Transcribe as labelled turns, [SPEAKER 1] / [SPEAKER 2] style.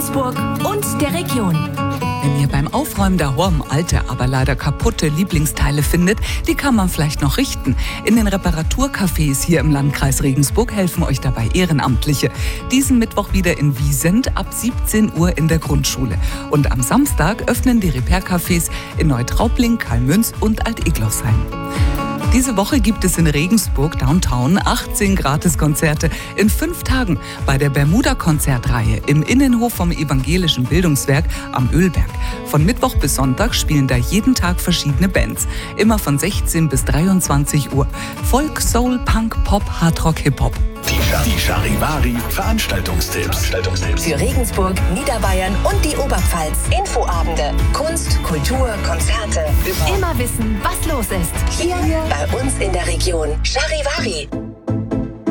[SPEAKER 1] Regensburg und der Region.
[SPEAKER 2] Wenn ihr beim Aufräumen daheim alte, aber leider kaputte Lieblingsteile findet, die kann man vielleicht noch richten. In den Reparaturcafés hier im Landkreis Regensburg helfen euch dabei Ehrenamtliche. Diesen Mittwoch wieder in Wiesent ab 17 Uhr in der Grundschule. Und am Samstag öffnen die Repair-Cafés in Neutraubling, Karlmünz und Alt-Egloffsheim. Diese Woche gibt es in Regensburg Downtown 18 Gratiskonzerte in 5 Tagen bei der Bermuda-Konzertreihe im Innenhof vom Evangelischen Bildungswerk am Ölberg. Von Mittwoch bis Sonntag spielen da jeden Tag verschiedene Bands. Immer von 16 bis 23 Uhr. Folk, Soul, Punk, Pop, Hardrock, Hip-Hop.
[SPEAKER 3] Die Charivari Veranstaltungstipps.
[SPEAKER 1] Für Regensburg, Niederbayern und die Oberpfalz. Infoabende, Kunst, Kultur, Konzerte. Immer wissen, was los ist. Hier bei uns in der Region. Charivari.